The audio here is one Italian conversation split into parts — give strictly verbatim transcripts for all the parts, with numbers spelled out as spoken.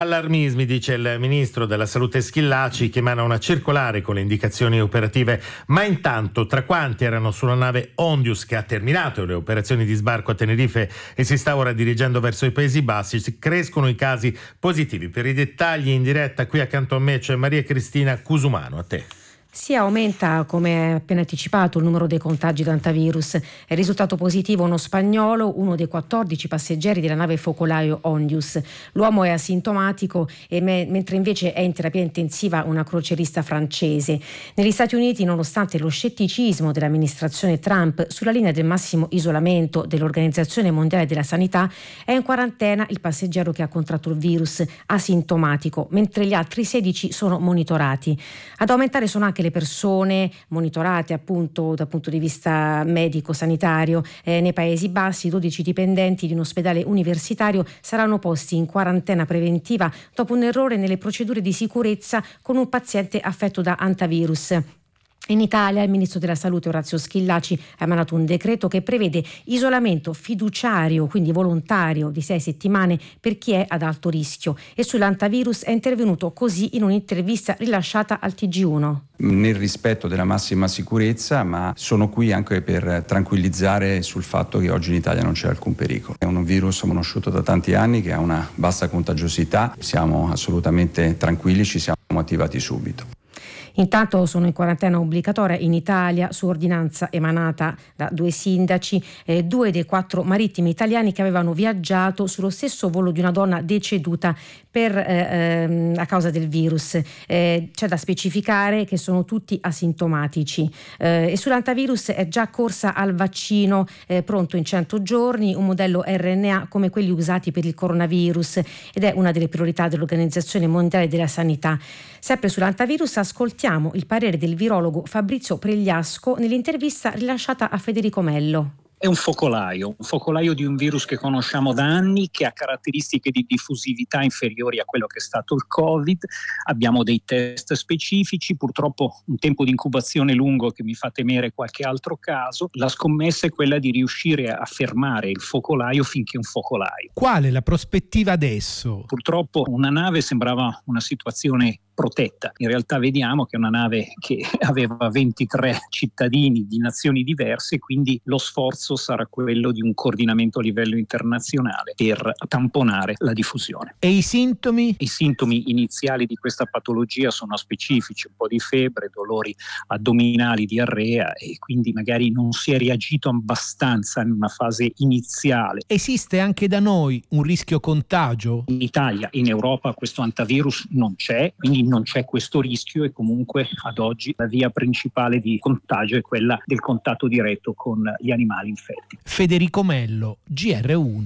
Allarmismi, dice il ministro della Salute Schillaci, che emana una circolare con le indicazioni operative, ma intanto tra quanti erano sulla nave Ondius che ha terminato le operazioni di sbarco a Tenerife e si sta ora dirigendo verso i Paesi Bassi, crescono i casi positivi. Per i dettagli in diretta qui accanto a me c'è Maria Cristina Cusumano. A te. Si aumenta, come appena anticipato, il numero dei contagi da antivirus. È risultato positivo uno spagnolo, uno dei quattordici passeggeri della nave focolaio Ondius. L'uomo è asintomatico, e me- mentre invece è in terapia intensiva una crocerista francese. Negli Stati Uniti, nonostante lo scetticismo dell'amministrazione Trump sulla linea del massimo isolamento dell'Organizzazione Mondiale della Sanità, è in quarantena il passeggero che ha contratto il virus, asintomatico, mentre gli altri sedici sono monitorati. Ad aumentare sono anche le persone monitorate appunto dal punto di vista medico-sanitario. Eh, nei Paesi Bassi dodici dipendenti di un ospedale universitario saranno posti in quarantena preventiva dopo un errore nelle procedure di sicurezza con un paziente affetto da antivirus. In Italia il ministro della Salute Orazio Schillaci ha emanato un decreto che prevede isolamento fiduciario, quindi volontario, di sei settimane per chi è ad alto rischio, e sull'antivirus è intervenuto così in un'intervista rilasciata al T G uno. Nel rispetto della massima sicurezza, ma sono qui anche per tranquillizzare sul fatto che oggi in Italia non c'è alcun pericolo. È un virus conosciuto da tanti anni che ha una bassa contagiosità, siamo assolutamente tranquilli, ci siamo attivati subito. Intanto sono in quarantena obbligatoria in Italia su ordinanza emanata da due sindaci, eh, due dei quattro marittimi italiani che avevano viaggiato sullo stesso volo di una donna deceduta per, eh, ehm, a causa del virus. Eh, c'è da specificare che sono tutti asintomatici. Eh, e sull'antivirus è già corsa al vaccino eh, pronto in cento giorni, un modello R N A come quelli usati per il coronavirus, ed è una delle priorità dell'Organizzazione Mondiale della Sanità. Sempre sull'antivirus ascoltiamo il parere del virologo Fabrizio Pregliasco nell'intervista rilasciata a Federico Mello. È un focolaio, un focolaio di un virus che conosciamo da anni, che ha caratteristiche di diffusività inferiori a quello che è stato il Covid. Abbiamo dei test specifici, purtroppo un tempo di incubazione lungo che mi fa temere qualche altro caso. La scommessa è quella di riuscire a fermare il focolaio finché è un focolaio. Qual è la prospettiva adesso? Purtroppo una nave sembrava una situazione protetta. In realtà vediamo che è una nave che aveva ventitré cittadini di nazioni diverse, quindi lo sforzo sarà quello di un coordinamento a livello internazionale per tamponare la diffusione. E i sintomi? I sintomi iniziali di questa patologia sono specifici, un po' di febbre, dolori addominali, diarrea, e quindi magari non si è reagito abbastanza in una fase iniziale. Esiste anche da noi un rischio contagio? In Italia, in Europa questo antivirus non c'è, quindi non c'è questo rischio, e comunque ad oggi la via principale di contagio è quella del contatto diretto con gli animali infetti. Federico Mello, G R uno.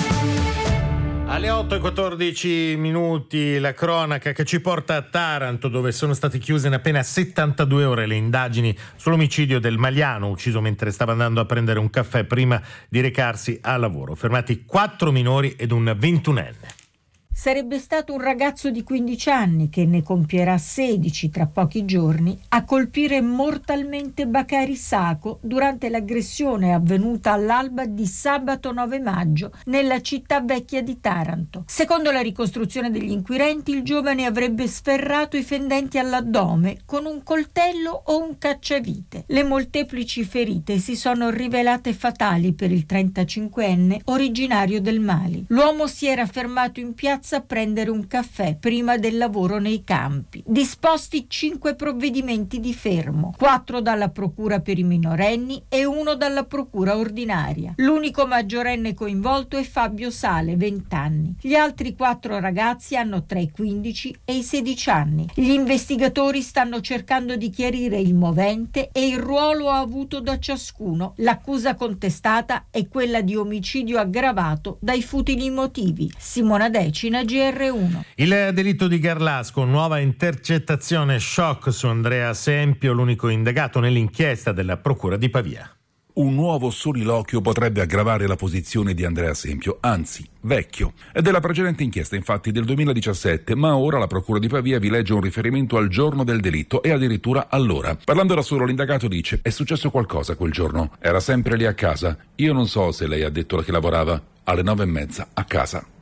Alle otto e quattordici minuti la cronaca che ci porta a Taranto, dove sono state chiuse in appena settantadue ore le indagini sull'omicidio del Maliano, ucciso mentre stava andando a prendere un caffè prima di recarsi al lavoro. Fermati quattro minori ed un ventunenne. Sarebbe stato un ragazzo di quindici anni, che ne compierà sedici tra pochi giorni, a colpire mortalmente Bakari Sako durante l'aggressione avvenuta all'alba di sabato nove maggio nella città vecchia di Taranto. Secondo la ricostruzione degli inquirenti, il giovane avrebbe sferrato i fendenti all'addome con un coltello o un cacciavite. Le molteplici ferite si sono rivelate fatali per il trentacinquenne originario del Mali. L'uomo si era fermato in piazza a prendere un caffè prima del lavoro nei campi. Disposti cinque provvedimenti di fermo, quattro dalla procura per i minorenni e uno dalla procura ordinaria. L'unico maggiorenne coinvolto è Fabio Sale, venti anni. Gli altri quattro ragazzi hanno tra i quindici e i sedici anni. Gli investigatori stanno cercando di chiarire il movente e il ruolo avuto da ciascuno. L'accusa contestata è quella di omicidio aggravato dai futili motivi. Simona Decina, G R uno. Il delitto di Garlasco, nuova intercettazione shock su Andrea Sempio, l'unico indagato nell'inchiesta della Procura di Pavia. Un nuovo soliloquio potrebbe aggravare la posizione di Andrea Sempio, anzi vecchio. È della precedente inchiesta, infatti, del duemiladiciassette, ma ora la Procura di Pavia vi legge un riferimento al giorno del delitto e addirittura all'ora. Parlando da solo, l'indagato dice: è successo qualcosa quel giorno, era sempre lì a casa. Io non so se lei ha detto che lavorava alle nove e mezza a casa.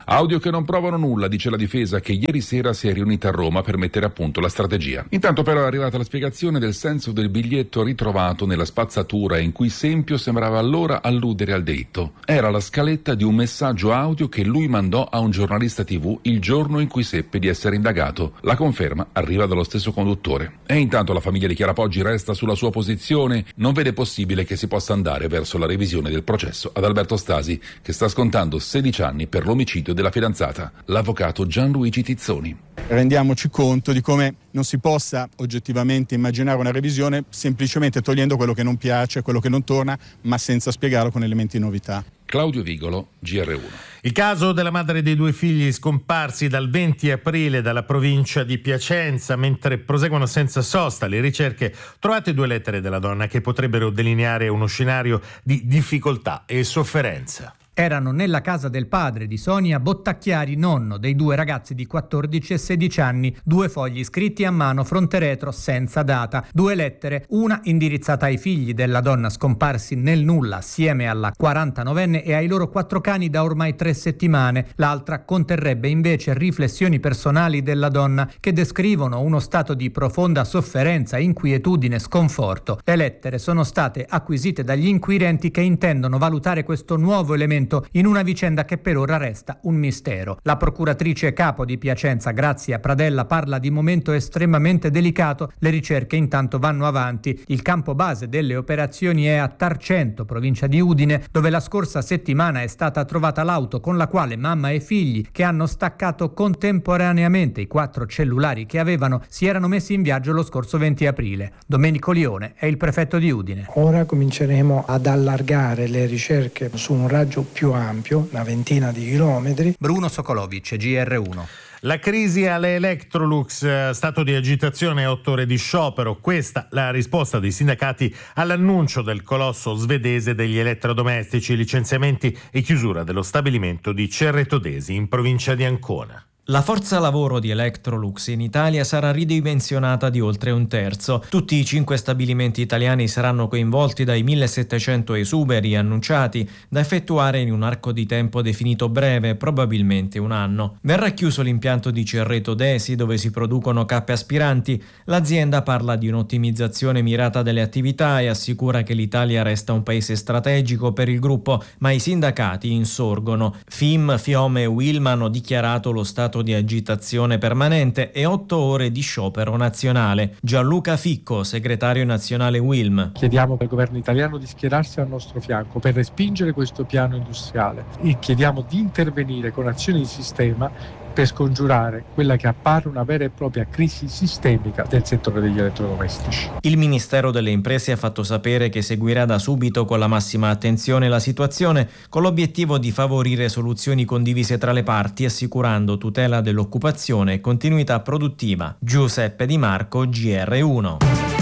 Audio che non provano nulla, dice la difesa, che ieri sera si è riunita a Roma per mettere a punto la strategia. Intanto però è arrivata la spiegazione del senso del biglietto ritrovato nella spazzatura in cui Sempio sembrava allora alludere al delitto. Era la scaletta di un messaggio audio che lui mandò a un giornalista tivù il giorno in cui seppe di essere indagato. La conferma arriva dallo stesso conduttore. E intanto la famiglia di Chiara Poggi resta sulla sua posizione, non vede possibile che si possa andare verso la revisione del processo ad Alberto Stasi, che sta scontando sedici anni per l'omicidio della fidanzata, l'avvocato Gianluigi Tizzoni. Rendiamoci conto di come non si possa oggettivamente immaginare una revisione semplicemente togliendo quello che non piace, quello che non torna, ma senza spiegarlo con elementi di novità. Claudio Vigolo, G R uno. Il caso della madre dei due figli scomparsi dal venti aprile dalla provincia di Piacenza. Mentre proseguono senza sosta le ricerche, trovate due lettere della donna che potrebbero delineare uno scenario di difficoltà e sofferenza. Erano nella casa del padre di Sonia Bottacchiari, nonno dei due ragazzi di quattordici e sedici anni, due fogli scritti a mano fronte retro senza data, due lettere, una indirizzata ai figli della donna scomparsi nel nulla assieme alla quarantanovenne e ai loro quattro cani da ormai tre settimane, l'altra conterrebbe invece riflessioni personali della donna che descrivono uno stato di profonda sofferenza, inquietudine, sconforto. Le lettere sono state acquisite dagli inquirenti che intendono valutare questo nuovo elemento in una vicenda che per ora resta un mistero. La procuratrice capo di Piacenza, Grazia Pradella, parla di momento estremamente delicato. Le ricerche intanto vanno avanti. Il campo base delle operazioni è a Tarcento, provincia di Udine, dove la scorsa settimana è stata trovata l'auto con la quale mamma e figli, che hanno staccato contemporaneamente i quattro cellulari che avevano, si erano messi in viaggio lo scorso venti aprile. Domenico Lione è il prefetto di Udine. Ora cominceremo ad allargare le ricerche su un raggio più ampio, una ventina di chilometri. Bruno Sokolovic, G R uno. La crisi alle Electrolux, stato di agitazione e otto ore di sciopero. Questa la risposta dei sindacati all'annuncio del colosso svedese degli elettrodomestici, licenziamenti e chiusura dello stabilimento di Cerretodesi in provincia di Ancona. La forza lavoro di Electrolux in Italia sarà ridimensionata di oltre un terzo. Tutti i cinque stabilimenti italiani saranno coinvolti dai millesettecento esuberi annunciati da effettuare in un arco di tempo definito breve, probabilmente un anno. Verrà chiuso l'impianto di Cerretodesi dove si producono cappe aspiranti. L'azienda parla di un'ottimizzazione mirata delle attività e assicura che l'Italia resta un paese strategico per il gruppo, ma i sindacati insorgono. F I M, FIOM e UILM hanno dichiarato lo stato di agitazione permanente e otto ore di sciopero nazionale. Gianluca Ficco, segretario nazionale UILM. Chiediamo al governo italiano di schierarsi al nostro fianco per respingere questo piano industriale e chiediamo di intervenire con azioni di sistema per scongiurare quella che appare una vera e propria crisi sistemica del settore degli elettrodomestici. Il Ministero delle Imprese ha fatto sapere che seguirà da subito con la massima attenzione la situazione, con l'obiettivo di favorire soluzioni condivise tra le parti, assicurando tutela dell'occupazione e continuità produttiva. Giuseppe Di Marco, G R uno.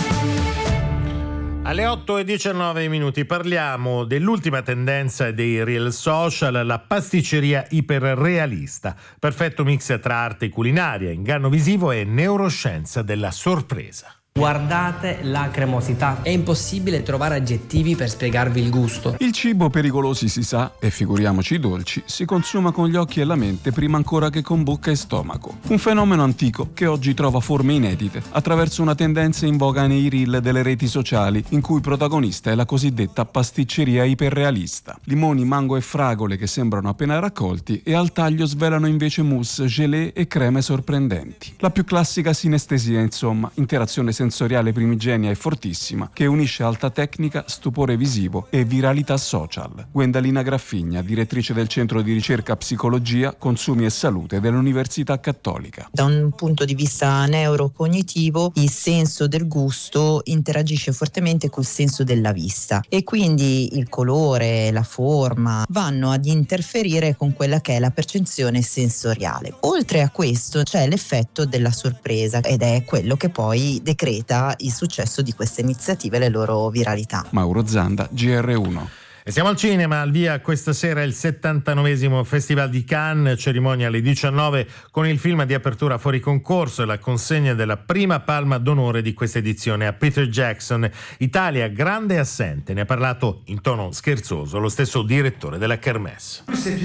Alle otto e diciannove minuti parliamo dell'ultima tendenza dei real social, la pasticceria iperrealista. Perfetto mix tra arte culinaria, inganno visivo e neuroscienza della sorpresa. Guardate la cremosità. È impossibile trovare aggettivi per spiegarvi il gusto. Il cibo pericolosi si sa, e figuriamoci i dolci, si consuma con gli occhi e la mente prima ancora che con bocca e stomaco. Un fenomeno antico che oggi trova forme inedite attraverso una tendenza in voga nei reel delle reti sociali, in cui protagonista è la cosiddetta pasticceria iperrealista. Limoni, mango e fragole che sembrano appena raccolti e al taglio svelano invece mousse, gelée e creme sorprendenti. La più classica sinestesia, insomma, interazione sensoriale primigenia e fortissima che unisce alta tecnica, stupore visivo e viralità social. Gwendalina Graffigna, direttrice del Centro di Ricerca Psicologia, Consumi e Salute dell'Università Cattolica. Da un punto di vista neurocognitivo, il senso del gusto interagisce fortemente col senso della vista e quindi il colore, la forma vanno ad interferire con quella che è la percezione sensoriale. Oltre a questo c'è l'effetto della sorpresa ed è quello che poi decreta il successo di queste iniziative e le loro viralità. Mauro Zanda, G R uno. E siamo al cinema, al via questa sera il settantanovesimo Festival di Cannes, cerimonia alle diciannove con il film di apertura fuori concorso e la consegna della prima palma d'onore di questa edizione a Peter Jackson. Italia grande assente, ne ha parlato in tono scherzoso lo stesso direttore della Kermesse.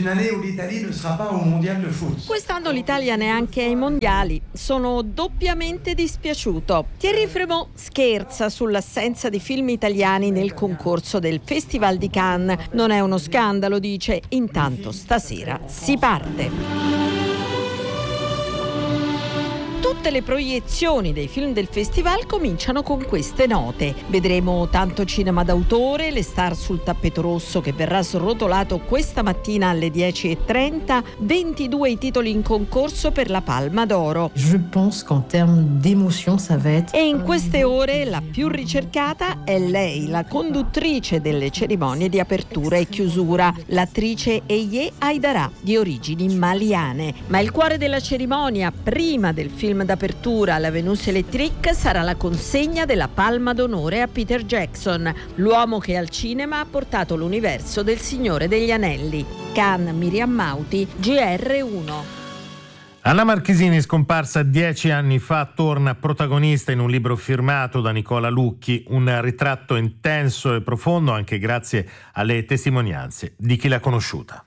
Quest'anno l'Italia neanche ai mondiali, sono doppiamente dispiaciuto. Thierry Fremont scherza sull'assenza di film italiani nel concorso del Festival di Cannes. Non è uno scandalo, dice. Intanto stasera si parte. Tutte le proiezioni dei film del festival cominciano con queste note. Vedremo tanto cinema d'autore, le star sul tappeto rosso che verrà srotolato questa mattina alle dieci e trenta, ventidue i titoli in concorso per la Palma d'Oro. Je pense qu'en termes d'émotion, ça va être... E in queste ore la più ricercata è lei, la conduttrice delle cerimonie di apertura e chiusura, l'attrice Eye Aidara, di origini maliane. Ma il cuore della cerimonia, prima del film d'apertura alla Venus Electric, sarà la consegna della Palma d'Onore a Peter Jackson, l'uomo che al cinema ha portato l'universo del Signore degli Anelli. Cannes, Miriam Mauti, G R uno. Anna Marchesini, scomparsa dieci anni fa, torna protagonista in un libro firmato da Nicola Lucchi, un ritratto intenso e profondo anche grazie alle testimonianze di chi l'ha conosciuta.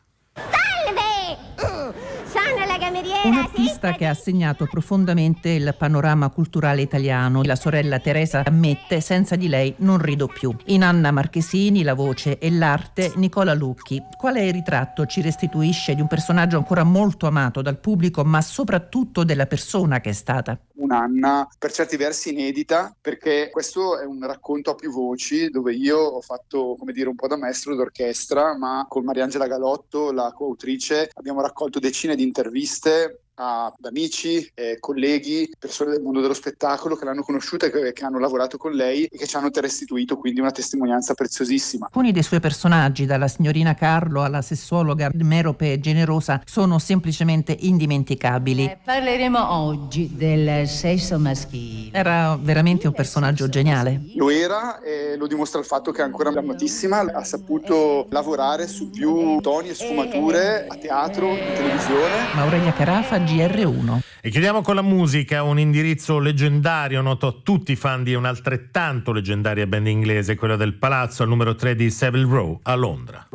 Un artista che ha segnato profondamente il panorama culturale italiano. La sorella Teresa ammette: senza di lei non rido più. In Anna Marchesini la voce e l'arte, Nicola Lucchi. Quale ritratto ci restituisce di un personaggio ancora molto amato dal pubblico, ma soprattutto della persona che è stata? Un'Anna per certi versi inedita, perché questo è un racconto a più voci dove io ho fatto, come dire, un po' da maestro d'orchestra, ma con Mariangela Galotto, la coautrice, abbiamo raccolto decine di interviste ad amici, eh, colleghi, persone del mondo dello spettacolo che l'hanno conosciuta e che, che hanno lavorato con lei e che ci hanno restituito quindi una testimonianza preziosissima. Alcuni dei suoi personaggi, dalla signorina Carlo alla sessuologa merope e generosa, sono semplicemente indimenticabili. Eh, parleremo oggi del sesso maschile. Era veramente un personaggio geniale. Lo era e lo dimostra il fatto che è ancora amatissima, ha saputo lavorare su più toni e sfumature a teatro, in televisione. Aurelia Carafa, G R uno. E chiudiamo con la musica, un indirizzo leggendario noto a tutti i fan di un'altrettanto leggendaria band inglese, quella del Palazzo, al numero tre di Savile Row a Londra.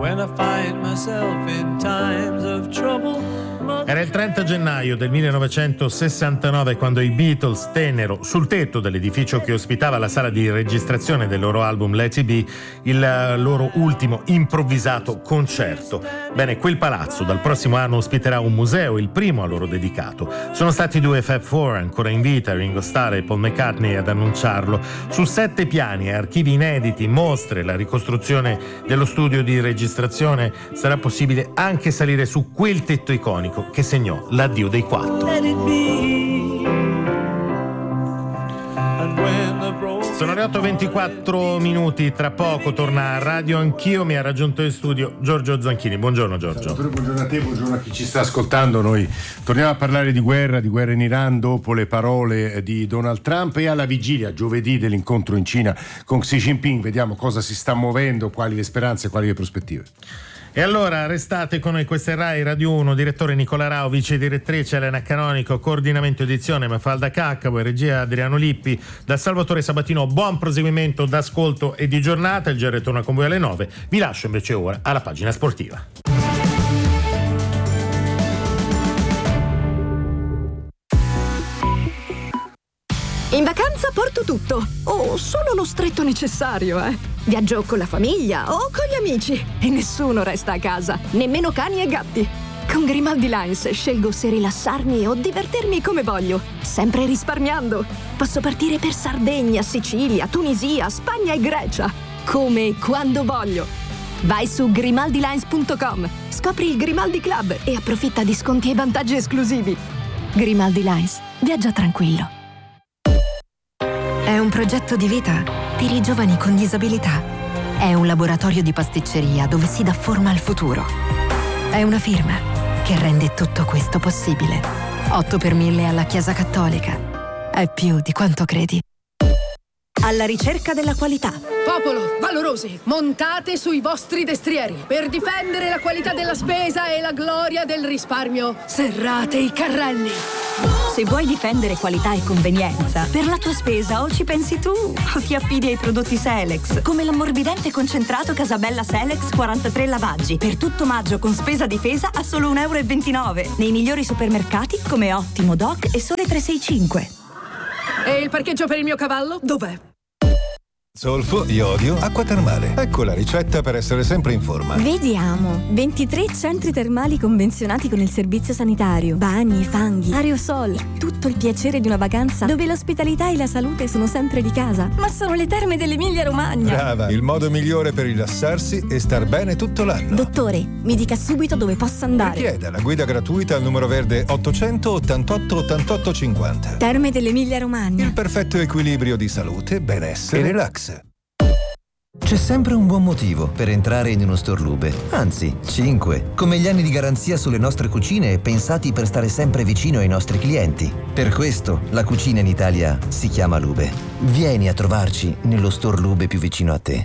Era il trenta gennaio del millenovecentosessantanove quando i Beatles tennero sul tetto dell'edificio che ospitava la sala di registrazione del loro album Let It Be il loro ultimo improvvisato concerto. Bene, quel palazzo dal prossimo anno ospiterà un museo, il primo a loro dedicato. Sono stati i due Fab Four, ancora in vita, Ringo Starr e Paul McCartney, ad annunciarlo. Su sette piani, archivi inediti, mostre, la ricostruzione dello studio di registrazione, sarà possibile anche salire su quel tetto iconico che segnò l'addio dei quattro. Sono le otto e ventiquattro minuti, tra poco torna a Radio Anch'io, mi ha raggiunto in studio Giorgio Zanchini. Buongiorno Giorgio. Buongiorno a te, buongiorno a chi ci sta ascoltando. Noi torniamo a parlare di guerra, di guerra in Iran dopo le parole di Donald Trump e alla vigilia giovedì dell'incontro in Cina con Xi Jinping. Vediamo cosa si sta muovendo, quali le speranze, quali le prospettive. E allora restate con noi, questa è Rai Radio uno, direttore Nicola Rao, vice direttrice Elena Canonico, coordinamento edizione Mafalda Caccavo e regia Adriano Lippi. Da Salvatore Sabatino buon proseguimento d'ascolto e di giornata, il G R torna con voi alle nove, vi lascio invece ora alla pagina sportiva. In vacanza porto tutto, o solo lo stretto necessario, eh. Viaggio con la famiglia o con gli amici e nessuno resta a casa, nemmeno cani e gatti. Con Grimaldi Lines scelgo se rilassarmi o divertirmi come voglio, sempre risparmiando. Posso partire per Sardegna, Sicilia, Tunisia, Spagna e Grecia, come e quando voglio. Vai su grimaldi lines punto com, scopri il Grimaldi Club e approfitta di sconti e vantaggi esclusivi. Grimaldi Lines, viaggia tranquillo. È un progetto di vita per i giovani con disabilità. È un laboratorio di pasticceria dove si dà forma al futuro. È una firma che rende tutto questo possibile. otto per mille alla Chiesa Cattolica. È più di quanto credi. alla ricerca della qualità. Popolo, valorosi, montate sui vostri destrieri. Per difendere la qualità della spesa e la gloria del risparmio, serrate i carrelli. Se vuoi difendere qualità e convenienza, per la tua spesa o ci pensi tu o ti affidi ai prodotti Selex, come l'ammorbidente concentrato Casabella Selex quarantatré lavaggi. Per tutto maggio con spesa difesa a solo un euro e ventinove. Nei migliori supermercati come Ottimo, Doc e Sole trecentosessantacinque. E il parcheggio per il mio cavallo? Dov'è? Zolfo, iodio, acqua termale. Ecco la ricetta per essere sempre in forma. Vediamo. ventitré centri termali convenzionati con il servizio sanitario. Bagni, fanghi, aerosol. Tutto il piacere di una vacanza dove l'ospitalità e la salute sono sempre di casa. Ma sono le terme dell'Emilia Romagna. Brava, il modo migliore per rilassarsi e star bene tutto l'anno. Dottore, mi dica subito dove posso andare. Richieda la guida gratuita al numero verde ottocento ottantotto ottantotto cinquanta. Terme dell'Emilia Romagna. Il perfetto equilibrio di salute, benessere e relax. C'è sempre un buon motivo per entrare in uno Storlube, anzi, cinque, come gli anni di garanzia sulle nostre cucine pensati per stare sempre vicino ai nostri clienti. Per questo la cucina in Italia si chiama Lube. Vieni a trovarci nello Storlube più vicino a te.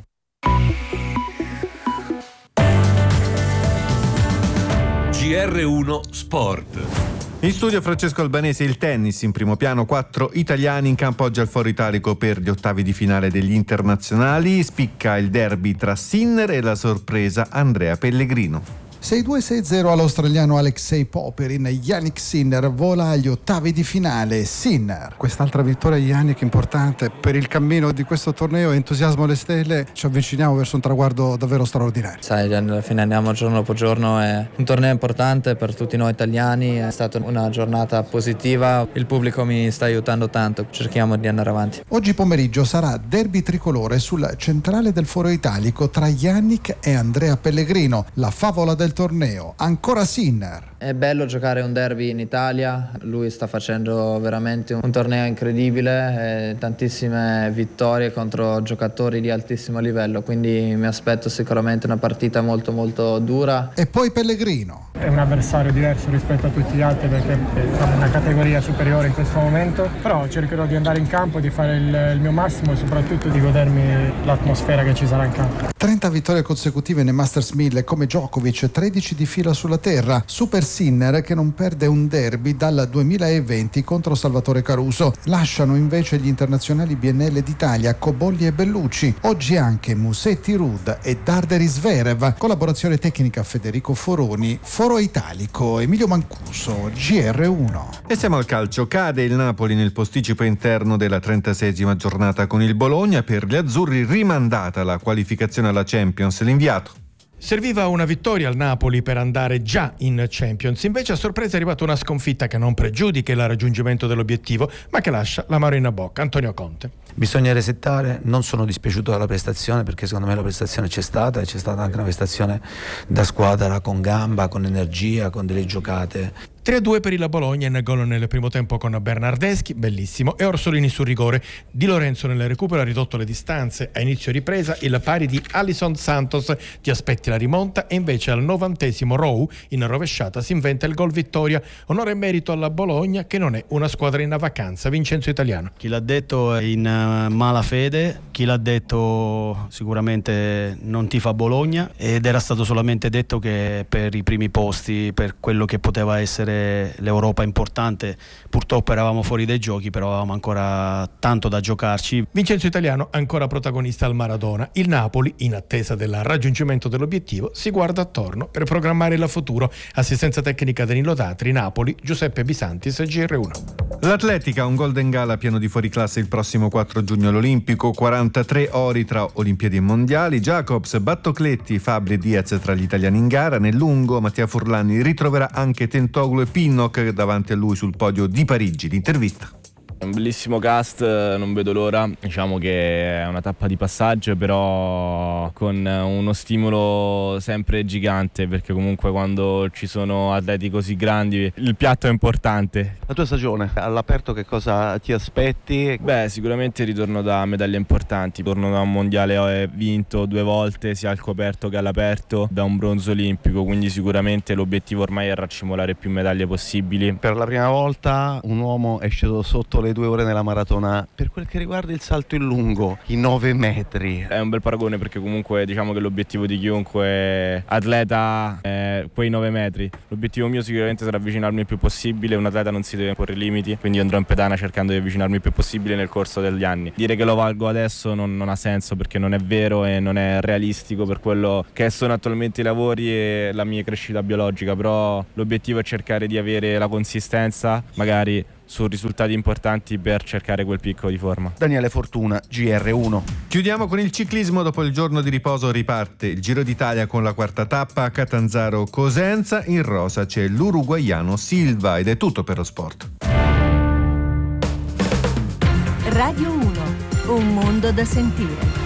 G R uno Sport. In studio Francesco Albanese, il tennis in primo piano, quattro italiani in campo oggi al Foro Italico per gli ottavi di finale degli internazionali. Spicca il derby tra Sinner e la sorpresa Andrea Pellegrino. sei due sei zero all'australiano Alexei Popyrin. Jannik Sinner vola agli ottavi di finale. Sinner. Quest'altra vittoria di Jannik importante per il cammino di questo torneo. Entusiasmo alle stelle, ci avviciniamo verso un traguardo davvero straordinario. Sai, alla fine andiamo giorno dopo giorno, è un torneo importante per tutti noi italiani, è stata una giornata positiva, il pubblico mi sta aiutando tanto, cerchiamo di andare avanti. Oggi pomeriggio sarà derby tricolore sul centrale del Foro Italico tra Jannik e Andrea Pellegrino, la favola del torneo, ancora Sinner. È bello giocare un derby in Italia, lui sta facendo veramente un torneo incredibile, eh, tantissime vittorie contro giocatori di altissimo livello, quindi mi aspetto sicuramente una partita molto molto dura. E poi Pellegrino. È un avversario diverso rispetto a tutti gli altri perché siamo una categoria superiore in questo momento, però cercherò di andare in campo, di fare il, il mio massimo e soprattutto di godermi l'atmosfera che ci sarà in campo. trenta vittorie consecutive nei Masters mille come Djokovic, tredici di fila sulla terra. Super Sinner che non perde un derby dal duemilaventi contro Salvatore Caruso. Lasciano invece gli internazionali B N L d'Italia Cobolli e Bellucci. Oggi anche Musetti Ruud e Darderi Zverev. Collaborazione tecnica Federico Foroni. Foro Italico Emilio Mancuso, G R uno. E siamo al calcio. Cade il Napoli nel posticipo interno della trentaseiesima giornata con il Bologna. Per gli azzurri rimandata la qualificazione alla Champions. L'inviato. Serviva una vittoria al Napoli per andare già in Champions, invece a sorpresa è arrivata una sconfitta che non pregiudica il raggiungimento dell'obiettivo, ma che lascia l'amaro in bocca. Antonio Conte. Bisogna resettare, non sono dispiaciuto dalla prestazione perché secondo me la prestazione c'è stata e c'è stata anche una prestazione da squadra con gamba, con energia, con delle giocate. tre a due per il Bologna, in gol nel primo tempo con Bernardeschi, bellissimo, e Orsolini sul rigore. Di Lorenzo nel recupero ha ridotto le distanze, a inizio ripresa il pari di Alisson Santos, ti aspetti la rimonta e invece al novantesimo Rowe in rovesciata si inventa il gol vittoria. Onore e merito alla Bologna che non è una squadra in vacanza. Vincenzo Italiano. Chi l'ha detto è in mala fede, chi l'ha detto sicuramente non tifa Bologna ed era stato solamente detto che per i primi posti, per quello che poteva essere l'Europa importante, purtroppo eravamo fuori dai giochi, però avevamo ancora tanto da giocarci. Vincenzo Italiano ancora protagonista al Maradona. Il Napoli, in attesa del raggiungimento dell'obiettivo, si guarda attorno per programmare il futuro. Assistenza tecnica Danilo Tatri, Napoli, Giuseppe Bisantis, G R uno. L'Atletica, un Golden Gala pieno di fuoriclasse il prossimo quattro giugno all'Olimpico, quarantatré ori tra Olimpiadi e Mondiali. Jacobs, Battocletti, Fabri e Diaz tra gli italiani in gara. Nel lungo Mattia Furlani ritroverà anche Tentoglu e Pinnock davanti a lui sul podio di Parigi. L'intervista. Un bellissimo cast, non vedo l'ora, diciamo che è una tappa di passaggio però con uno stimolo sempre gigante perché comunque quando ci sono atleti così grandi il piatto è importante. La tua stagione all'aperto che cosa ti aspetti? Beh, sicuramente ritorno da medaglie importanti, torno da un mondiale vinto due volte sia al coperto che all'aperto, da un bronzo olimpico, quindi sicuramente l'obiettivo ormai è raccimolare più medaglie possibili. Per la prima volta un uomo è sceso sotto le due ore nella maratona. Per quel che riguarda il salto in lungo, i nove metri, è un bel paragone, perché comunque diciamo che l'obiettivo di chiunque atleta è quei nove metri. L'obiettivo mio sicuramente sarà avvicinarmi il più possibile. Un atleta non si deve porre limiti, quindi andrò in pedana cercando di avvicinarmi il più possibile nel corso degli anni. Dire che lo valgo adesso non, non ha senso, perché non è vero e non è realistico per quello che sono attualmente i lavori e la mia crescita biologica, però l'obiettivo è cercare di avere la consistenza, magari su risultati importanti, per cercare quel picco di forma. Daniele Fortuna, G R uno. Chiudiamo con il ciclismo. Dopo il giorno di riposo riparte il Giro d'Italia con la quarta tappa a Catanzaro-Cosenza. In rosa c'è l'uruguaiano Silva ed è tutto per lo sport. Radio uno, un mondo da sentire.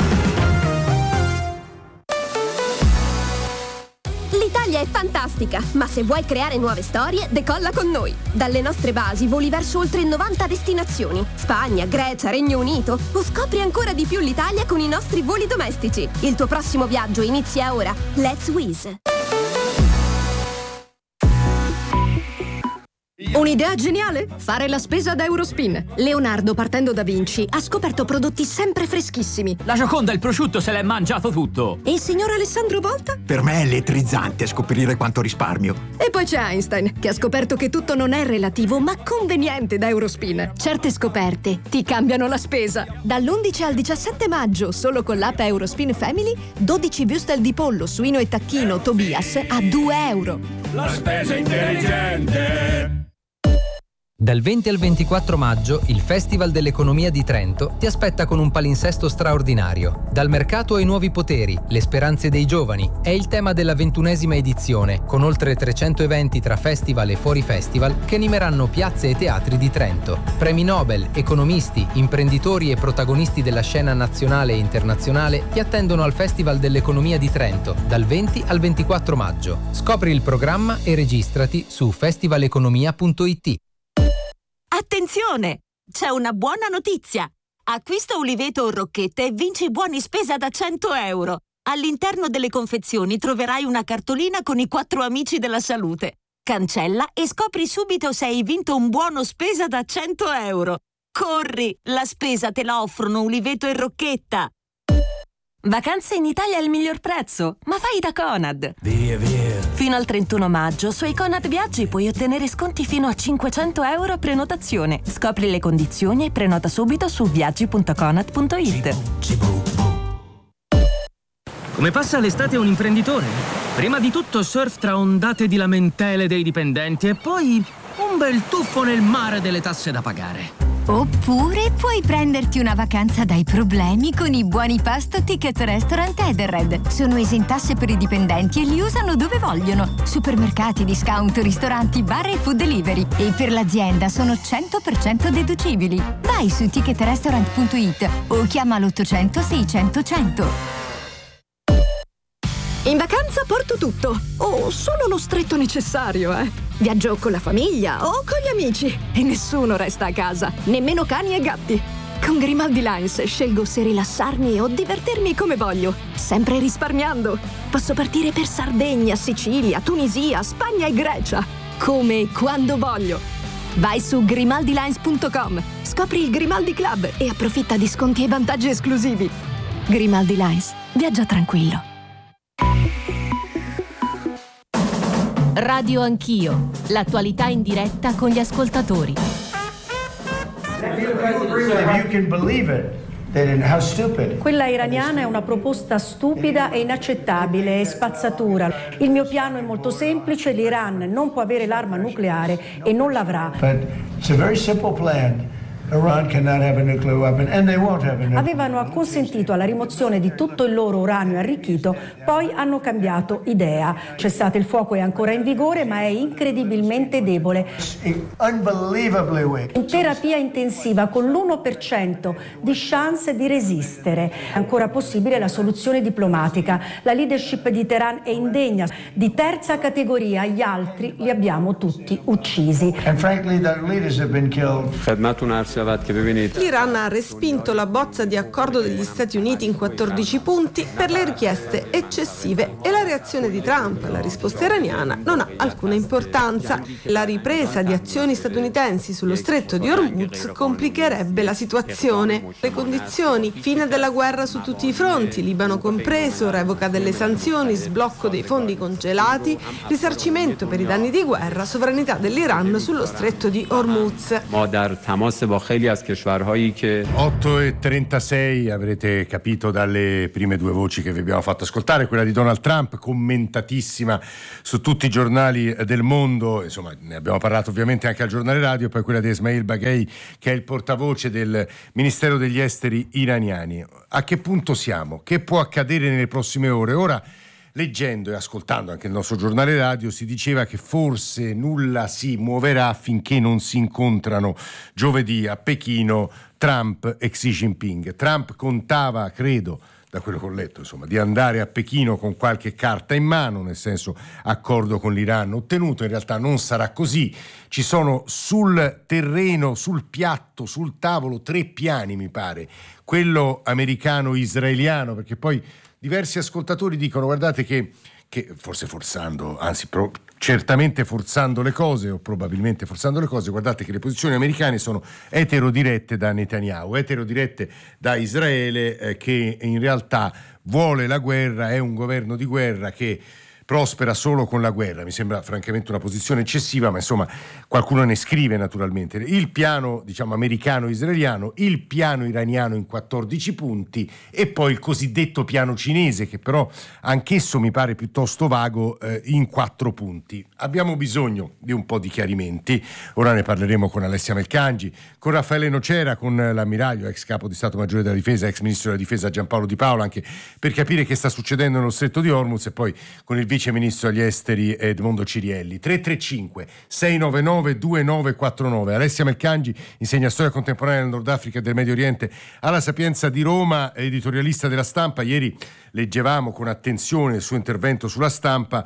L'Italia è fantastica, ma se vuoi creare nuove storie, decolla con noi. Dalle nostre basi voli verso oltre novanta destinazioni. Spagna, Grecia, Regno Unito. O scopri ancora di più l'Italia con i nostri voli domestici. Il tuo prossimo viaggio inizia ora. Let's Wizz. Un'idea geniale? Fare la spesa da Eurospin. Leonardo, partendo da Vinci, ha scoperto prodotti sempre freschissimi. La Gioconda, il prosciutto, se l'è mangiato tutto. E il signor Alessandro Volta? Per me è elettrizzante scoprire quanto risparmio. E poi c'è Einstein, che ha scoperto che tutto non è relativo, ma conveniente da Eurospin. Certe scoperte ti cambiano la spesa. Dall'undici al diciassette maggio, solo con l'app Eurospin Family, dodici würstel di pollo, suino e tacchino Tobias a due euro. La spesa intelligente! Dal venti al ventiquattro maggio il Festival dell'Economia di Trento ti aspetta con un palinsesto straordinario. Dal mercato ai nuovi poteri, le speranze dei giovani è il tema della ventunesima edizione, con oltre trecento eventi tra festival e fuori festival che animeranno piazze e teatri di Trento. Premi Nobel, economisti, imprenditori e protagonisti della scena nazionale e internazionale ti attendono al Festival dell'Economia di Trento dal venti al ventiquattro maggio. Scopri il programma e registrati su festivaleconomia punto it. Attenzione! C'è una buona notizia! Acquista Uliveto o Rocchette e vinci buoni spesa da cento euro. All'interno delle confezioni troverai una cartolina con i quattro amici della salute. Cancella e scopri subito se hai vinto un buono spesa da cento euro. Corri! La spesa te la offrono Uliveto e Rocchetta! Vacanze in Italia al miglior prezzo, ma fai da Conad. Via, via. Fino al trentuno maggio sui Conad Viaggi puoi ottenere sconti fino a cinquecento euro a prenotazione. Scopri le condizioni e prenota subito su viaggi punto conad punto it. Come passa l'estate un imprenditore? Prima di tutto surf tra ondate di lamentele dei dipendenti e poi un bel tuffo nel mare delle tasse da pagare. Oppure puoi prenderti una vacanza dai problemi con i buoni pasto Ticket Restaurant Edenred. Sono esentasse per i dipendenti e li usano dove vogliono. Supermercati, discount, ristoranti, bar e food delivery. E per l'azienda sono cento per cento deducibili. Vai su ticket restaurant punto it o chiama l'ottocento seicento cento. In vacanza porto tutto, o solo lo stretto necessario, eh. Viaggio con la famiglia o con gli amici e nessuno resta a casa, nemmeno cani e gatti. Con Grimaldi Lines scelgo se rilassarmi o divertirmi come voglio, sempre risparmiando. Posso partire per Sardegna, Sicilia, Tunisia, Spagna e Grecia, come e quando voglio. Vai su grimaldi lines punto com, scopri il Grimaldi Club e approfitta di sconti e vantaggi esclusivi. Grimaldi Lines, viaggia tranquillo. Radio Anch'io, l'attualità in diretta con gli ascoltatori. Quella iraniana è una proposta stupida e inaccettabile, è spazzatura. Il mio piano è molto semplice, l'Iran non può avere l'arma nucleare e non l'avrà. But it's a very simple plan. Iran cannot have a nuclear weapon and they won't have a nuclear weapon. Avevano acconsentito alla rimozione di tutto il loro uranio arricchito, poi hanno cambiato idea. Cessate il fuoco è ancora in vigore, ma è incredibilmente debole. Unbelievably weak. In terapia intensiva con l'uno per cento di chance di resistere. È ancora possibile la soluzione diplomatica. La leadership di Teheran è indegna. Di terza categoria, gli altri li abbiamo tutti uccisi. And frankly, the leaders have been killed. خدمتتون عرض L'Iran ha respinto la bozza di accordo degli Stati Uniti in quattordici punti per le richieste eccessive e la reazione di Trump alla risposta iraniana non ha alcuna importanza. La ripresa di azioni statunitensi sullo stretto di Hormuz complicherebbe la situazione. Le condizioni: fine della guerra su tutti i fronti, Libano compreso, revoca delle sanzioni, sblocco dei fondi congelati, risarcimento per i danni di guerra, sovranità dell'Iran sullo stretto di Hormuz. otto e trentasei, avrete capito dalle prime due voci che vi abbiamo fatto ascoltare, quella di Donald Trump, commentatissima su tutti i giornali del mondo, insomma ne abbiamo parlato ovviamente anche al giornale radio, poi quella di Esmail Baghei, che è il portavoce del Ministero degli Esteri iraniani. A che punto siamo? Che può accadere nelle prossime ore? Ora, leggendo e ascoltando anche il nostro giornale radio, si diceva che forse nulla si muoverà finché non si incontrano giovedì a Pechino Trump e Xi Jinping. Trump contava, credo, da quello che ho letto, insomma, di andare a Pechino con qualche carta in mano, nel senso accordo con l'Iran ottenuto. In realtà non sarà così. Ci sono sul terreno, sul piatto, sul tavolo tre piani, mi pare. Quello americano-israeliano, perché poi diversi ascoltatori dicono, guardate che, che forse forzando, anzi pro, certamente forzando le cose o probabilmente forzando le cose, guardate che le posizioni americane sono eterodirette da Netanyahu, eterodirette da Israele, eh, che in realtà vuole la guerra, è un governo di guerra che prospera solo con la guerra. Mi sembra francamente una posizione eccessiva, ma insomma qualcuno ne scrive naturalmente. Il piano, diciamo, americano-israeliano, il piano iraniano in quattordici punti e poi il cosiddetto piano cinese, che però anch'esso mi pare piuttosto vago, eh, in quattro punti. Abbiamo bisogno di un po' di chiarimenti. Ora ne parleremo con Alessia Melcangi, con Raffaele Nocera, con l'ammiraglio, ex capo di Stato Maggiore della Difesa, ex ministro della Difesa Giampaolo Di Paola, anche per capire che sta succedendo nello stretto di Hormuz, e poi con il vice ministro agli esteri Edmondo Cirielli. Tre tre cinque sei nove nove due nove quattro nove. Alessia Melcangi insegna storia contemporanea del Nord Africa e del Medio Oriente alla Sapienza di Roma, editorialista della Stampa. Ieri leggevamo con attenzione il suo intervento sulla Stampa,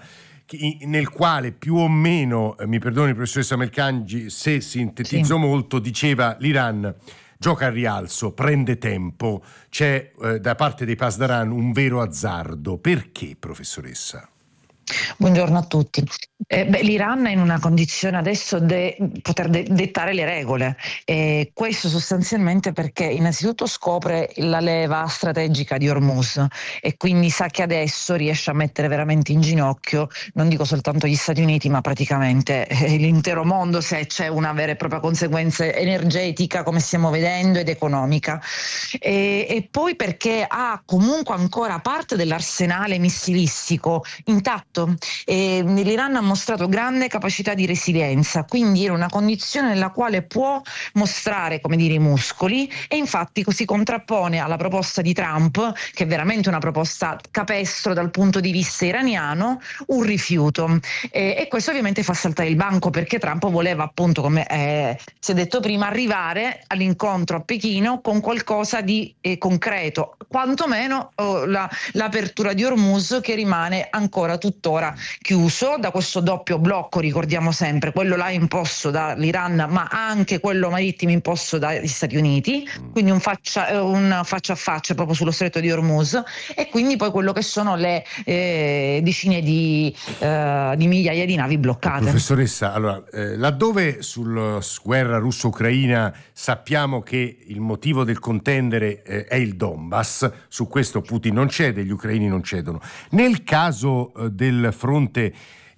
nel quale più o meno, mi perdoni professoressa Melcangi se sintetizzo sì. molto, diceva l'Iran gioca al rialzo, prende tempo, c'è eh, da parte dei Pasdaran un vero azzardo. Perché, professoressa? Buongiorno a tutti. Eh, beh, l'Iran è in una condizione adesso di poter de- dettare le regole, e questo sostanzialmente perché innanzitutto scopre la leva strategica di Hormuz e quindi sa che adesso riesce a mettere veramente in ginocchio, non dico soltanto gli Stati Uniti, ma praticamente eh, l'intero mondo, se c'è una vera e propria conseguenza energetica, come stiamo vedendo, ed economica. E, e poi perché ha comunque ancora parte dell'arsenale missilistico intatto. E l'Iran ha mostrato grande capacità di resilienza, quindi era una condizione nella quale può mostrare, come dire, i muscoli, e infatti si contrappone alla proposta di Trump, che è veramente una proposta capestro dal punto di vista iraniano, un rifiuto. E, e questo ovviamente fa saltare il banco, perché Trump voleva, appunto, come eh, si è detto prima, arrivare all'incontro a Pechino con qualcosa di eh, concreto, quantomeno oh, la, l'apertura di Hormuz, che rimane ancora tuttora chiuso da questo doppio blocco, ricordiamo sempre, quello là imposto dall'Iran ma anche quello marittimo imposto dagli Stati Uniti, quindi un faccia, un faccia a faccia proprio sullo stretto di Hormuz, e quindi poi quello che sono le eh, decine di, eh, di migliaia di navi bloccate. Professoressa, allora, eh, laddove sulla guerra russo-ucraina sappiamo che il motivo del contendere eh, è il Donbass, su questo Putin non cede, gli ucraini non cedono. Nel caso eh, del fronte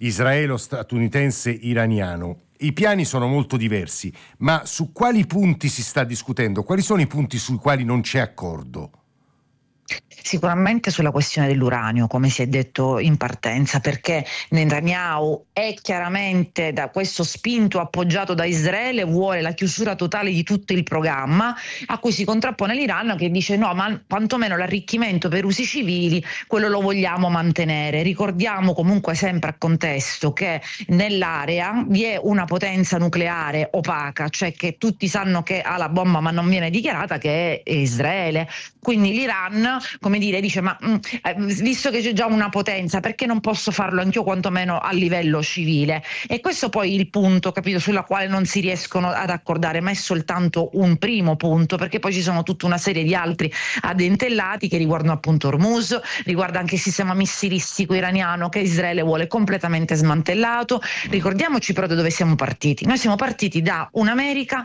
israelo-statunitense-iraniano, i piani sono molto diversi, ma su quali punti si sta discutendo? Quali sono i punti sui quali non c'è accordo? Sicuramente sulla questione dell'uranio, come si è detto in partenza, perché Netanyahu è chiaramente, da questo spinto appoggiato da Israele, vuole la chiusura totale di tutto il programma, a cui si contrappone l'Iran, che dice no, ma quantomeno l'arricchimento per usi civili, quello lo vogliamo mantenere. Ricordiamo comunque sempre a contesto che nell'area vi è una potenza nucleare opaca, cioè che tutti sanno che ha la bomba ma non viene dichiarata, che è Israele. Quindi l'Iran come dire, dice ma mh, eh, visto che c'è già una potenza, perché non posso farlo anch'io quantomeno a livello civile? E questo poi il punto, capito, sulla quale non si riescono ad accordare, ma è soltanto un primo punto, perché poi ci sono tutta una serie di altri addentellati che riguardano appunto Hormuz, riguarda anche il sistema missilistico iraniano che Israele vuole completamente smantellato. Ricordiamoci però da dove siamo partiti. Noi siamo partiti da un'America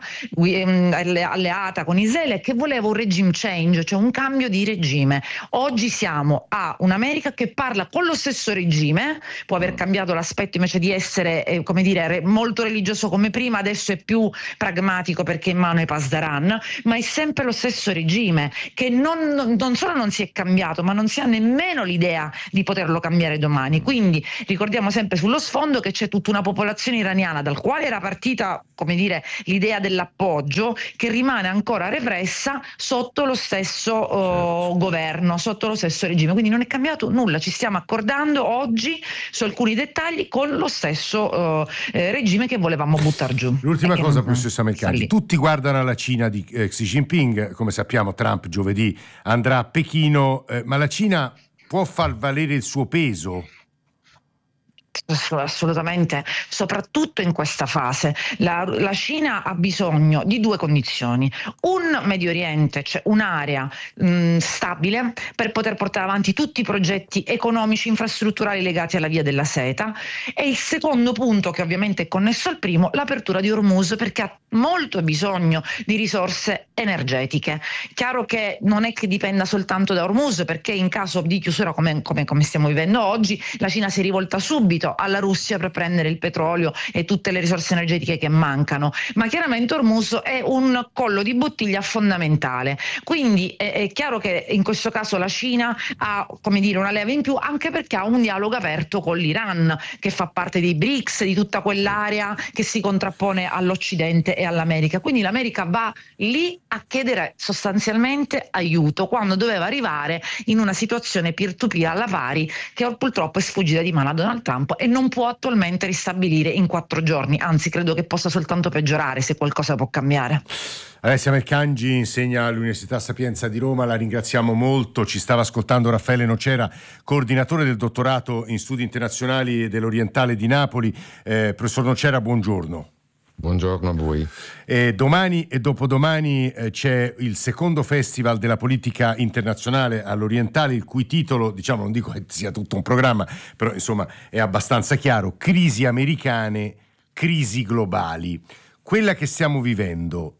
alleata con Israele che voleva un regime change, cioè un cambio di regime. Oggi siamo a un'America che parla con lo stesso regime, può aver cambiato l'aspetto invece di essere eh, come dire molto religioso come prima, adesso è più pragmatico perché in mano è Pasdaran, ma è sempre lo stesso regime che non, non solo non si è cambiato, ma non si ha nemmeno l'idea di poterlo cambiare domani. Quindi ricordiamo sempre sullo sfondo che c'è tutta una popolazione iraniana dal quale era partita, come dire, l'idea dell'appoggio, che rimane ancora repressa sotto lo stesso uh, governo, sotto lo stesso regime. Quindi non è cambiato nulla, ci stiamo accordando oggi su alcuni dettagli con lo stesso uh, eh, regime che volevamo buttare giù. L'ultima e cosa, non, professoressa Mercanti, tutti guardano alla Cina di eh, Xi Jinping, come sappiamo Trump giovedì andrà a Pechino, eh, ma la Cina può far valere il suo peso? Assolutamente, soprattutto in questa fase. La, la Cina ha bisogno di due condizioni: un Medio Oriente, cioè un'area mh, stabile per poter portare avanti tutti i progetti economici, infrastrutturali legati alla via della seta, e il secondo punto, che ovviamente è connesso al primo, l'apertura di Hormuz, perché ha molto bisogno di risorse energetiche. Chiaro che non è che dipenda soltanto da Hormuz, perché in caso di chiusura come, come, come stiamo vivendo oggi, la Cina si rivolta subito alla Russia per prendere il petrolio e tutte le risorse energetiche che mancano, ma chiaramente Hormuz è un collo di bottiglia fondamentale. Quindi è, è chiaro che in questo caso la Cina ha, come dire, una leva in più, anche perché ha un dialogo aperto con l'Iran, che fa parte dei B R I C S, di tutta quell'area che si contrappone all'Occidente e all'America. Quindi l'America va lì a chiedere sostanzialmente aiuto quando doveva arrivare in una situazione peer-to-peer alla pari, che purtroppo è sfuggita di mano a Donald Trump e non può attualmente ristabilire in quattro giorni, anzi credo che possa soltanto peggiorare, se qualcosa può cambiare. Alessia Mercangi insegna all'Università Sapienza di Roma, la ringraziamo molto. Ci stava ascoltando Raffaele Nocera, coordinatore del dottorato in studi internazionali dell'Orientale di Napoli. Eh, professor Nocera, buongiorno. Buongiorno a voi. Eh, domani e dopodomani eh, c'è il secondo festival della politica internazionale all'Orientale, il cui titolo, diciamo, non dico che sia tutto un programma, però insomma è abbastanza chiaro: crisi americane, crisi globali. Quella che stiamo vivendo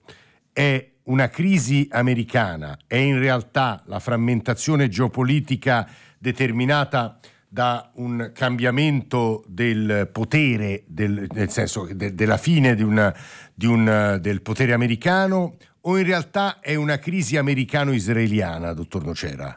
è una crisi americana, è in realtà la frammentazione geopolitica determinata da un cambiamento del potere, del, nel senso de, della fine di un, di un, del potere americano, o in realtà è una crisi americano-israeliana, dottor Nocera?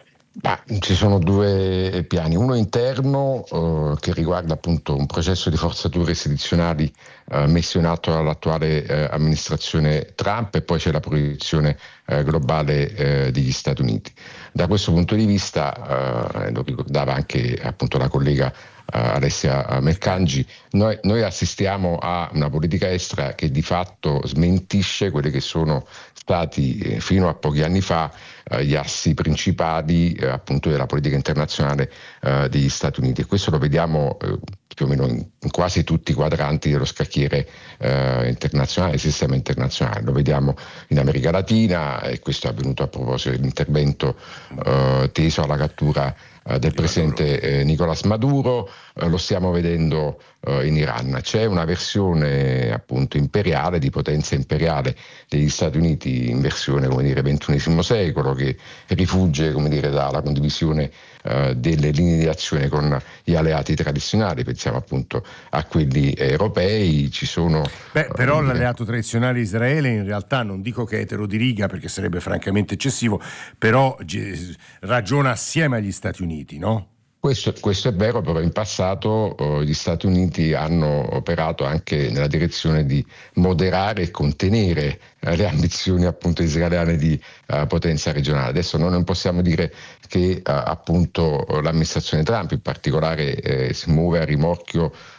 Ma ci sono due piani, uno interno eh, che riguarda appunto un processo di forzature istituzionali eh, messo in atto dall'attuale eh, amministrazione Trump, e poi c'è la proiezione eh, globale eh, degli Stati Uniti. Da questo punto di vista, eh, lo ricordava anche appunto la collega eh, Alessia Mercangi, noi, noi assistiamo a una politica estera che di fatto smentisce quelli che sono stati eh, fino a pochi anni fa eh, gli assi principali eh, appunto della politica internazionale eh, degli Stati Uniti, e questo lo vediamo eh, più o meno in, in quasi tutti i quadranti dello scacchiere eh, internazionale, del sistema internazionale. Lo vediamo in America Latina, e questo è avvenuto a proposito dell'intervento eh, teso alla cattura eh, del presidente eh, Nicolás Maduro, eh, lo stiamo vedendo eh, in Iran. C'è una versione appunto imperiale, di potenza imperiale degli Stati Uniti in versione, come dire, ventunesimo secolo, che rifugge, come dire, dalla condivisione eh, delle linee di azione con gli alleati tradizionali. Pensiamo appunto a quelli europei. Ci sono Beh, però uh, l'alleato tradizionale Israele in realtà, non dico che è etero di riga perché sarebbe francamente eccessivo, però g- ragiona assieme agli Stati Uniti, no? Questo, questo è vero, però in passato uh, gli Stati Uniti hanno operato anche nella direzione di moderare e contenere uh, le ambizioni appunto israeliane di uh, potenza regionale. Adesso noi non possiamo dire che uh, appunto l'amministrazione Trump in particolare eh, si muove a rimorchio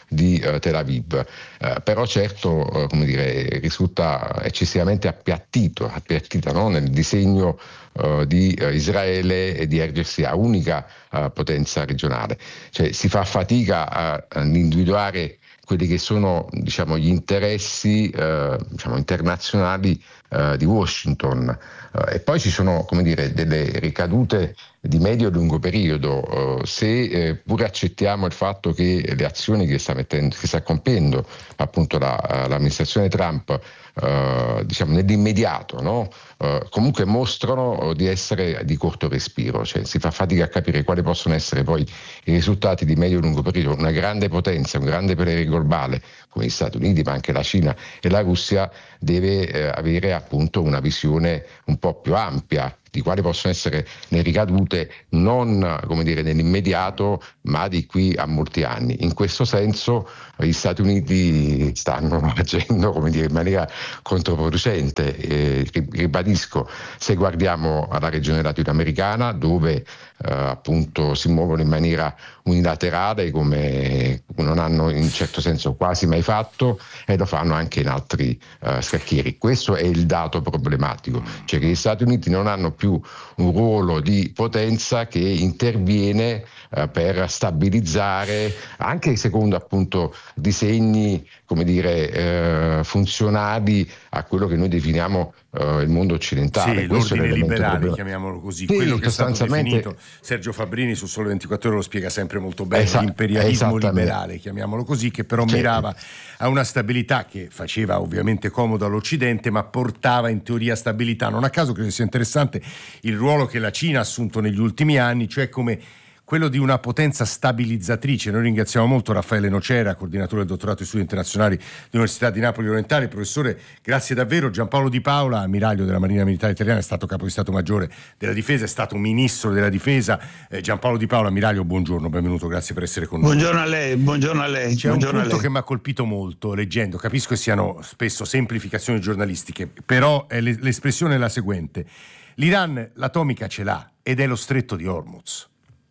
di eh, Tel Aviv. Eh, però certo eh, come dire, risulta eccessivamente appiattito, appiattita no? nel disegno eh, di eh, Israele e di ergersi a unica eh, potenza regionale. Cioè, si fa fatica a, ad individuare quelli che sono diciamo, gli interessi eh, diciamo, internazionali eh, di Washington. Eh, e poi ci sono come dire, delle ricadute di medio e lungo periodo. Eh, se eh, pure accettiamo il fatto che le azioni che sta, mettendo, che sta compiendo appunto la, l'amministrazione Trump eh, diciamo, nell'immediato no? eh, comunque mostrano di essere di corto respiro, cioè, si fa fatica a capire quali possono essere poi i risultati di medio e lungo periodo. Una grande potenza, un grande potere globale come gli Stati Uniti, ma anche la Cina e la Russia, deve eh, avere appunto una visione un po' più ampia di quali possono essere le ricadute, non come dire nell'immediato, ma di qui a molti anni. In questo senso gli Stati Uniti stanno agendo come dire, in maniera controproducente. Eh, ribadisco, se guardiamo alla regione latinoamericana, dove eh, appunto si muovono in maniera unilaterale, come non hanno in certo senso quasi mai fatto, e lo fanno anche in altri eh, scacchieri. Questo è il dato problematico, cioè che gli Stati Uniti non hanno più un ruolo di potenza che interviene eh, per stabilizzare, anche secondo appunto disegni come dire eh, funzionali a quello che noi definiamo eh, il mondo occidentale. Sì, questo l'ordine liberale, problema. chiamiamolo così, sì, quello che è stato definito, Sergio Fabrini su Sole ventiquattro Ore lo spiega sempre molto bene, Esa- l'imperialismo liberale, chiamiamolo così, che però certo. mirava a una stabilità che faceva ovviamente comodo all'Occidente, ma portava in teoria stabilità. Non a caso credo sia interessante il ruolo che la Cina ha assunto negli ultimi anni, cioè come quello di una potenza stabilizzatrice. Noi ringraziamo molto Raffaele Nocera, coordinatore del dottorato di studi internazionali dell'Università di Napoli Orientale. Professore, grazie davvero. Giampaolo Di Paola, ammiraglio della Marina Militare Italiana, è stato capo di Stato Maggiore della Difesa, è stato ministro della Difesa. Eh, Giampaolo Di Paola, ammiraglio, buongiorno, benvenuto, grazie per essere con noi. Buongiorno a lei, buongiorno a lei. C'è buongiorno un punto a lei. che mi ha colpito molto leggendo, capisco che siano spesso semplificazioni giornalistiche, però è l'espressione è la seguente: l'Iran l'atomica ce l'ha ed è lo stretto di Hormuz.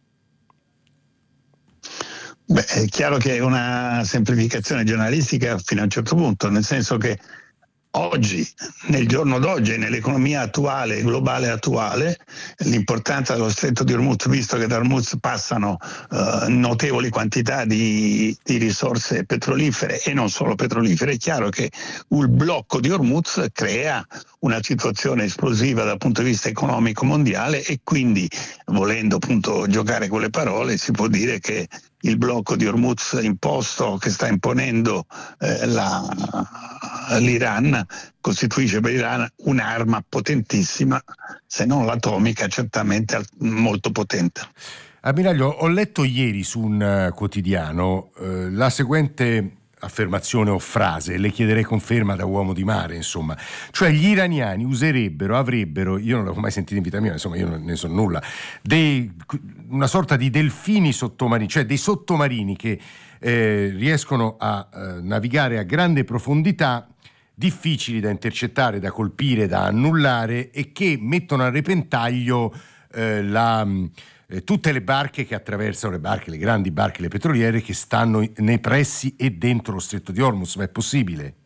Beh, è chiaro che è una semplificazione giornalistica fino a un certo punto, nel senso che oggi, nel giorno d'oggi, nell'economia attuale, globale attuale, l'importanza dello stretto di Hormuz, visto che da Hormuz passano eh, notevoli quantità di, di risorse petrolifere e non solo petrolifere, è chiaro che il blocco di Hormuz crea una situazione esplosiva dal punto di vista economico mondiale, e quindi, volendo appunto giocare con le parole, si può dire che il blocco di Hormuz imposto, che sta imponendo eh, la, l'Iran, costituisce per l'Iran un'arma potentissima, se non l'atomica, certamente molto potente. Ammiraglio, ho letto ieri su un uh, quotidiano uh, la seguente affermazione o frase, le chiederei conferma da uomo di mare, insomma, cioè gli iraniani userebbero, avrebbero, io non l'avevo mai sentito in vita mia, insomma io non ne so nulla, dei, una sorta di delfini sottomarini, cioè dei sottomarini che eh, riescono a eh, navigare a grande profondità, difficili da intercettare, da colpire, da annullare, e che mettono a repentaglio eh, la... tutte le barche che attraversano, le barche, le grandi barche, le petroliere che stanno nei pressi e dentro lo stretto di Hormuz. Ma è possibile?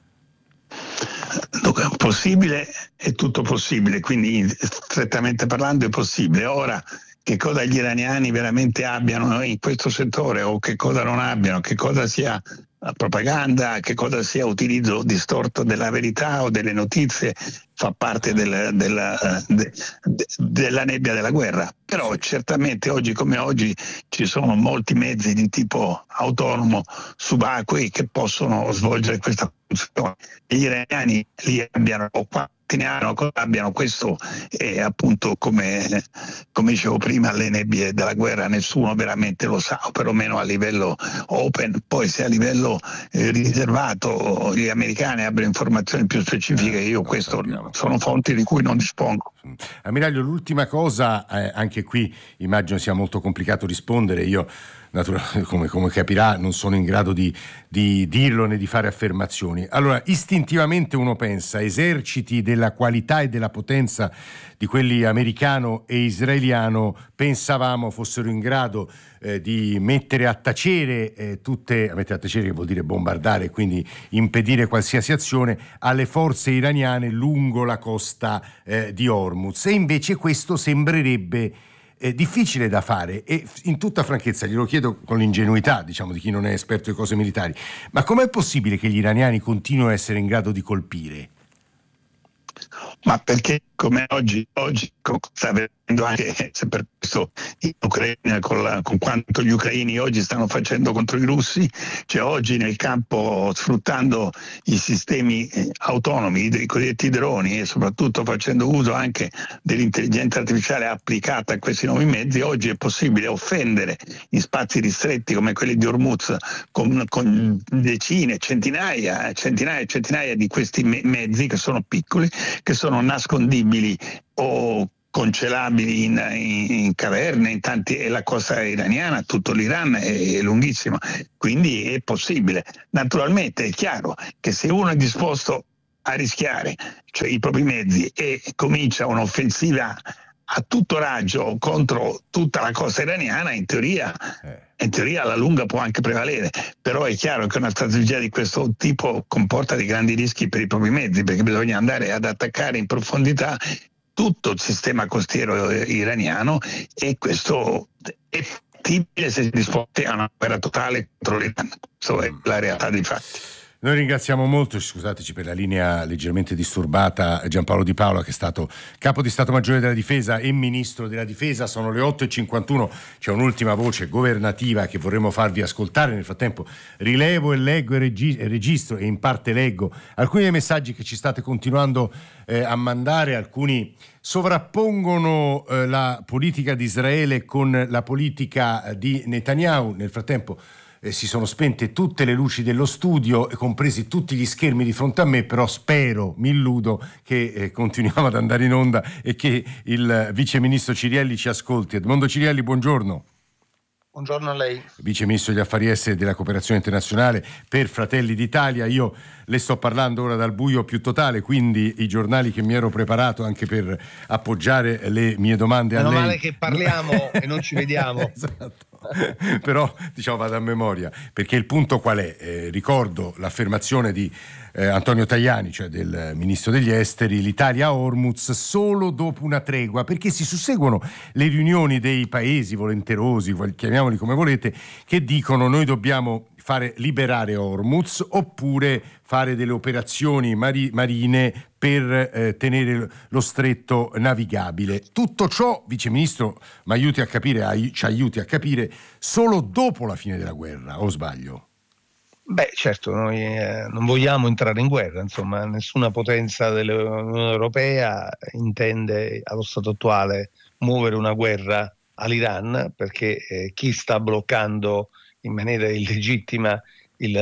Dunque, possibile, è tutto possibile, quindi strettamente parlando è possibile. Ora, che cosa gli iraniani veramente abbiano in questo settore o che cosa non abbiano, che cosa sia propaganda, che cosa sia utilizzo distorto della verità o delle notizie, fa parte del, del, de, de, della nebbia della guerra. Però certamente oggi come oggi ci sono molti mezzi di tipo autonomo subacquei che possono svolgere questa funzione. Gli iraniani li abbiano o quanti ne hanno, abbiano, questo è appunto come, come dicevo prima, le nebbie della guerra nessuno veramente lo sa, o perlomeno a livello open. Poi se a livello eh, riservato gli americani abbiano informazioni più specifiche, io questo sono fonti di cui non dispongo. Ammiraglio, l'ultima cosa, eh, anche qui immagino sia molto complicato rispondere, io naturalmente, come, come capirà, non sono in grado di, di dirlo né di fare affermazioni. Allora, istintivamente uno pensa, eserciti della qualità e della potenza di quelli americano e israeliano, pensavamo fossero in grado eh, di mettere a tacere eh, tutte, a mettere a tacere che vuol dire bombardare, quindi impedire qualsiasi azione alle forze iraniane lungo la costa eh, di Hormuz. E invece questo sembrerebbe eh, difficile da fare, e in tutta franchezza glielo chiedo con l'ingenuità, diciamo, di chi non è esperto di cose militari, ma com'è possibile che gli iraniani continuino a essere in grado di colpire? Ma perché come oggi, oggi sta avvenendo anche, se per questo in Ucraina, con, la, con quanto gli ucraini oggi stanno facendo contro i russi, cioè oggi nel campo, sfruttando i sistemi autonomi, i cosiddetti droni, e soprattutto facendo uso anche dell'intelligenza artificiale applicata a questi nuovi mezzi, oggi è possibile offendere in spazi ristretti come quelli di Hormuz con, con decine, centinaia, centinaia e centinaia di questi me- mezzi che sono piccoli, che sono nascondibili o congelabili in, in, in caverne, in tanti, e la costa iraniana, tutto l'Iran è, è lunghissimo, quindi è possibile. Naturalmente è chiaro che se uno è disposto a rischiare, cioè i propri mezzi, e comincia un'offensiva a tutto raggio contro tutta la costa iraniana, in teoria, in teoria alla lunga può anche prevalere, però è chiaro che una strategia di questo tipo comporta dei grandi rischi per i propri mezzi, perché bisogna andare ad attaccare in profondità tutto il sistema costiero iraniano, e questo è fattibile se si è disposti a una guerra totale contro l'Iran. Questa è la realtà dei fatti. Noi ringraziamo molto, scusateci per la linea leggermente disturbata, Giampaolo Di Paola, che è stato capo di Stato Maggiore della Difesa e Ministro della Difesa. Sono le otto e cinquantuno, c'è un'ultima voce governativa che vorremmo farvi ascoltare. Nel frattempo rilevo e leggo e, regi- e registro, e in parte leggo alcuni dei messaggi che ci state continuando eh, a mandare. Alcuni sovrappongono eh, la politica di Israele con la politica di Netanyahu. Nel frattempo Eh, si sono spente tutte le luci dello studio, compresi tutti gli schermi di fronte a me, però spero, mi illudo, che eh, continuiamo ad andare in onda e che il vice ministro Cirielli ci ascolti. Edmondo Cirielli, buongiorno. Buongiorno a lei. Vice ministro degli affari esteri e della cooperazione internazionale per Fratelli d'Italia. Io le sto parlando ora dal buio più totale, quindi i giornali che mi ero preparato anche per appoggiare le mie domande Meno a lei. Meno male che parliamo e non ci vediamo. Esatto. Però diciamo vado a memoria, perché il punto qual è? Eh, ricordo l'affermazione di eh, Antonio Tajani, cioè del ministro degli esteri: l'Italia a Hormuz solo dopo una tregua, perché si susseguono le riunioni dei paesi volenterosi, chiamiamoli come volete, che dicono noi dobbiamo fare liberare Hormuz oppure fare delle operazioni mari- marine per eh, tenere lo stretto navigabile. Tutto ciò, Vice Ministro, mi aiuti a capire, ai- ci aiuti a capire, solo dopo la fine della guerra, o sbaglio? Beh, certo, noi eh, non vogliamo entrare in guerra, insomma, nessuna potenza dell'Unione Europea intende allo stato attuale muovere una guerra all'Iran, perché eh, chi sta bloccando in maniera illegittima il,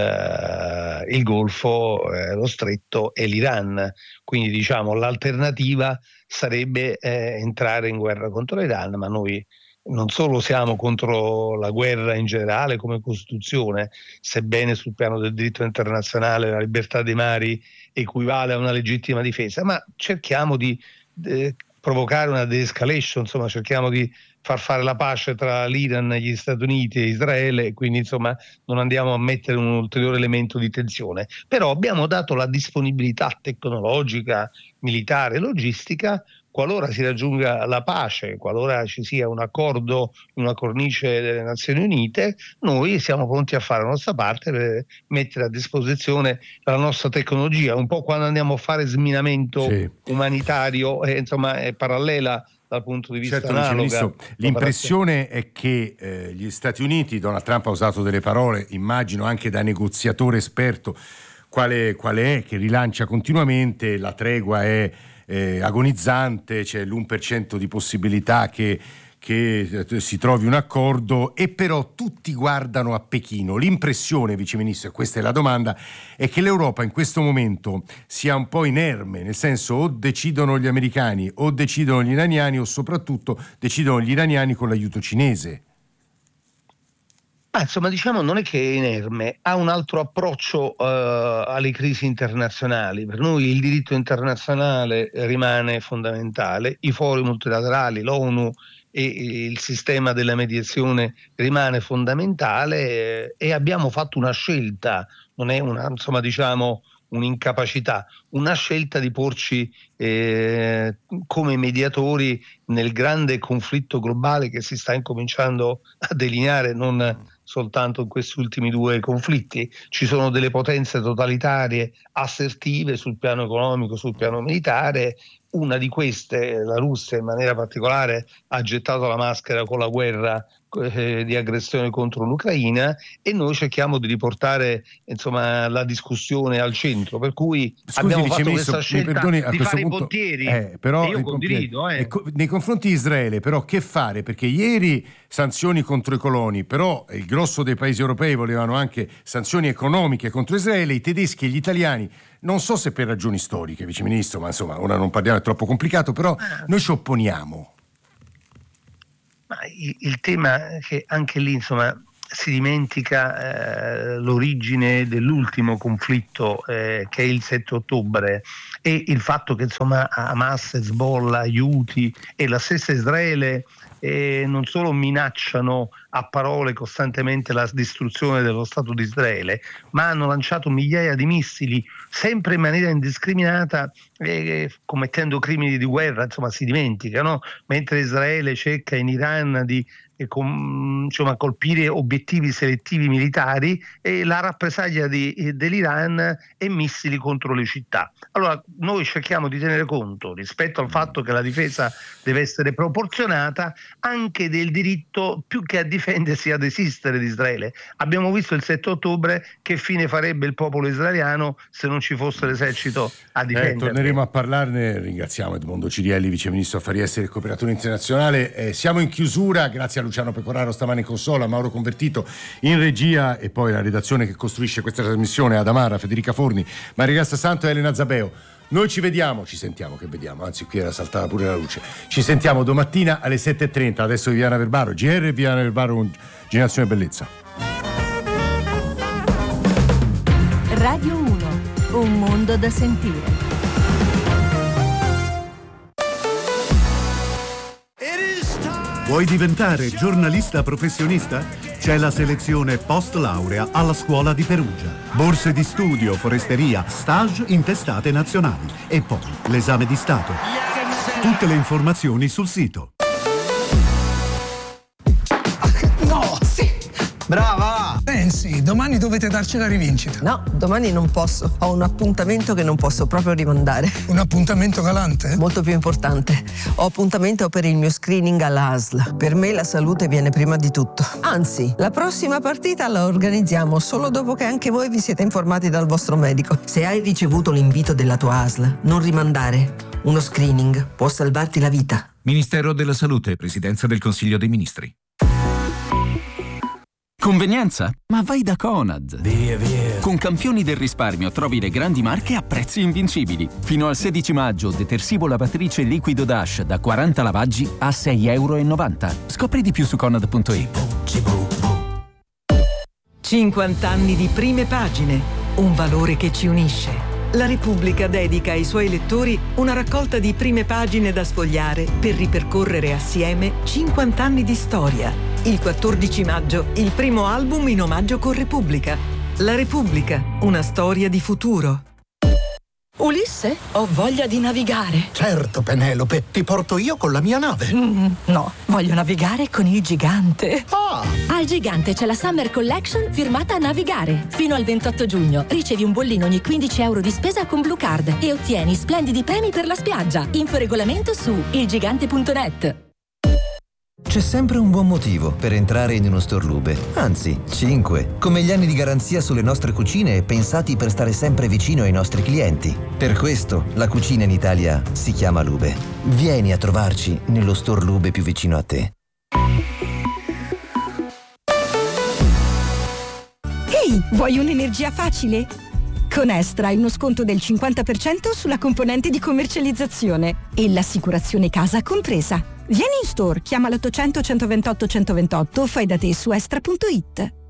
uh, il Golfo, eh, lo stretto, è l'Iran. Quindi diciamo l'alternativa sarebbe eh, entrare in guerra contro l'Iran, ma noi non solo siamo contro la guerra in generale come Costituzione, sebbene sul piano del diritto internazionale la libertà dei mari equivale a una legittima difesa, ma cerchiamo di eh, provocare una de-escalation, insomma cerchiamo di far fare la pace tra l'Iran, gli Stati Uniti e Israele, e quindi insomma non andiamo a mettere un ulteriore elemento di tensione. Però abbiamo dato la disponibilità tecnologica, militare e logistica qualora si raggiunga la pace, qualora ci sia un accordo in una cornice delle Nazioni Unite. Noi siamo pronti a fare la nostra parte per mettere a disposizione la nostra tecnologia, un po' quando andiamo a fare sminamento sì. umanitario, eh, insomma è parallela dal punto di vista certo, analoga. L'impressione è che eh, gli Stati Uniti, Donald Trump ha usato delle parole, immagino anche da negoziatore esperto, quale, quale è, che rilancia continuamente, la tregua è eh, agonizzante, c'è l'uno per cento di possibilità che che si trovi un accordo, e però tutti guardano a Pechino. L'impressione, Vice Ministro, e questa è la domanda, è che l'Europa in questo momento sia un po' inerme, nel senso o decidono gli americani o decidono gli iraniani, o soprattutto decidono gli iraniani con l'aiuto cinese. Ah, insomma, diciamo, non è che è inerme, ha un altro approccio uh, alle crisi internazionali. Per noi il diritto internazionale rimane fondamentale, i fori multilaterali, l'ONU e il sistema della mediazione rimane fondamentale, eh, e abbiamo fatto una scelta, non è una, insomma, diciamo, un'incapacità, una scelta di porci eh, come mediatori nel grande conflitto globale che si sta incominciando a delineare, non soltanto in questi ultimi due conflitti. Ci sono delle potenze totalitarie assertive sul piano economico, sul piano militare. Una di queste, la Russia in maniera particolare, ha gettato la maschera con la guerra eh, di aggressione contro l'Ucraina, e noi cerchiamo di riportare, insomma, la discussione al centro, per cui Scusi, abbiamo Vice fatto Ministro, questa scelta perdoni, a di questo fare punto, i pontieri, eh, però, e io condivido. Eh. Ecco, nei confronti di Israele, però, che fare? Perché ieri sanzioni contro i coloni, però il grosso dei paesi europei volevano anche sanzioni economiche contro Israele, i tedeschi e gli italiani, non so se per ragioni storiche, Vice Ministro, ma insomma, ora non parliamo, è troppo complicato, però noi ci opponiamo. Ma il, il tema è che anche lì, insomma, si dimentica eh, l'origine dell'ultimo conflitto, eh, che è il sette ottobre, e il fatto che, insomma, Hamas, Hezbollah, Houthi e la stessa Israele eh, non solo minacciano a parole costantemente la distruzione dello Stato di Israele, ma hanno lanciato migliaia di missili sempre in maniera indiscriminata, eh, commettendo crimini di guerra. Insomma, si dimentica, no? Mentre Israele cerca in Iran di eh, com, insomma, colpire obiettivi selettivi militari, e la rappresaglia di, eh, dell'Iran è missili contro le città. Allora noi cerchiamo di tenere conto, rispetto al fatto che la difesa deve essere proporzionata, anche del diritto, più che a difendersi, ad esistere di Israele. Abbiamo visto il sette ottobre che fine farebbe il popolo israeliano se non ci fosse l'esercito a difendere. Eh, torneremo a parlarne. Ringraziamo Edmondo Cirielli, Vice Ministro Affari Esteri e Cooperatore Internazionale. Eh, siamo in chiusura, grazie a Luciano Pecoraro stamane in consola, a Mauro Convertito in regia, e poi la redazione che costruisce questa trasmissione, Adamara, Federica Forni, Maria Grazia Santo e Elena Zabeo. Noi ci vediamo, ci sentiamo, che vediamo, anzi qui era saltata pure la luce. Ci sentiamo domattina alle sette e trenta, adesso Viviana Verbaro, G R e Viviana Verbaro con Generazione Bellezza. Radio uno, un mondo da sentire. Vuoi diventare giornalista professionista? C'è la selezione post laurea alla Scuola di Perugia. Borse di studio, foresteria, stage in testate nazionali e poi l'esame di Stato. Tutte le informazioni sul sito. No, sì! Brava! Pensi, domani dovete darci la rivincita. No, domani non posso. Ho un appuntamento che non posso proprio rimandare. Un appuntamento galante? Molto più importante. Ho appuntamento per il mio screening all'A S L. Per me la salute viene prima di tutto. Anzi, la prossima partita la organizziamo solo dopo che anche voi vi siete informati dal vostro medico. Se hai ricevuto l'invito della tua A S L, non rimandare. Uno screening può salvarti la vita. Ministero della Salute, Presidenza del Consiglio dei Ministri. Convenienza? Ma vai da Conad! Via, via! Con Campioni del Risparmio trovi le grandi marche a prezzi invincibili. Fino al sedici maggio, detersivo lavatrice liquido Dash da quaranta lavaggi a sei virgola novanta euro. Scopri di più su conad punto it. cinquanta anni di prime pagine, un valore che ci unisce. La Repubblica dedica ai suoi lettori una raccolta di prime pagine da sfogliare per ripercorrere assieme cinquanta anni di storia. Il quattordici maggio, il primo album in omaggio con Repubblica. La Repubblica, una storia di futuro. Ulisse, ho voglia di navigare. Certo, Penelope, ti porto io con la mia nave. Mm, no, voglio navigare con il Gigante. Ah! Al Gigante c'è la Summer Collection firmata a Navigare. Fino al ventotto giugno ricevi un bollino ogni quindici euro di spesa con Blue Card e ottieni splendidi premi per la spiaggia. Info regolamento su il gigante punto net. C'è sempre un buon motivo per entrare in uno store Lube, anzi, cinque, come gli anni di garanzia sulle nostre cucine pensati per stare sempre vicino ai nostri clienti. Per questo la cucina in Italia si chiama Lube. Vieni a trovarci nello store Lube più vicino a te. Ehi, vuoi un'energia facile? Con Estra hai uno sconto del cinquanta per cento sulla componente di commercializzazione e l'assicurazione casa compresa. Vieni in store, chiama l'ottocento centoventotto centoventotto o fai da te su estra punto it.